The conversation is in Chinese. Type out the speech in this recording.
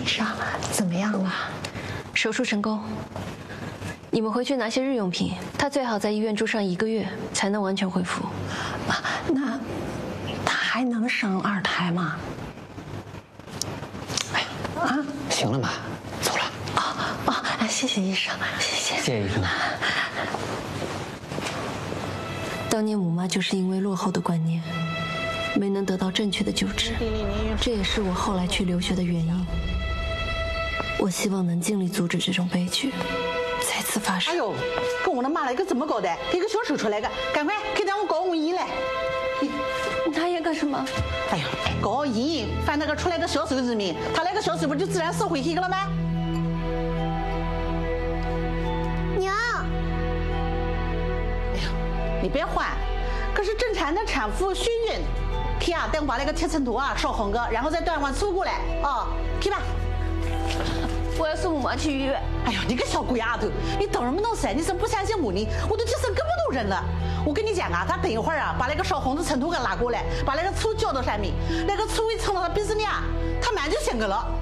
生，怎么样了？ 手术成功。你们回去拿些日用品，他最好在医院住上1个月，才能完全恢复。 啊，那他还能生2胎吗？ 哎呀，啊，行了妈，走了。 谢谢医生，谢谢。 谢谢医生。 当年母妈就是因为落后的观念，没能得到正确的救治，这也是我后来去留学的原因。我希望能尽力阻止这种悲剧再次发生。 哎呦，跟我的妈那个这么高的，给个小手出来个，赶快给咱们高文医来。 你拿烟干什么？ 哎呦，高音，凡那个出来的小手子民，他那个小手不就自然收回去了吗？ 娘， 哎呀，你别换，可是正常的产妇虚孕，去啊，等把那个贴成图啊烧红个，然后再断完出过来啊，去吧。 我要送母妈去医院。 哎呦，你个小鬼丫头，你懂什么东西？你是不相信我呢？我都替身根本都认了。我跟你讲啊，他等一会儿啊，把那个烧红的尘土给拿过来，把那个醋浇到上面，那个醋一冲到他鼻子里啊，他马上就醒个了。